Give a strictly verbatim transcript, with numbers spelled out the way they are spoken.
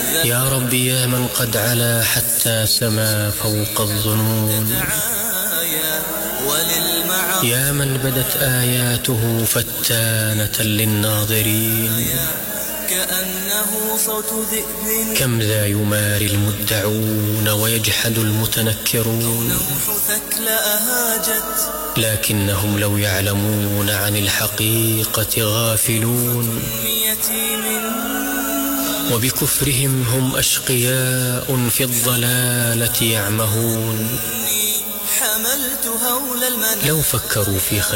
يا ربي يا من قد علا حتى سما فوق الظنون، يا من بدت آياته فتانة للناظرين، كم ذا يماري المدعون ويجحد المتنكرون، لكنهم لو يعلمون عن الحقيقة غافلون، وبكفرهم هم أشقياء في الضلالة يعمهون. لو فكروا في خلق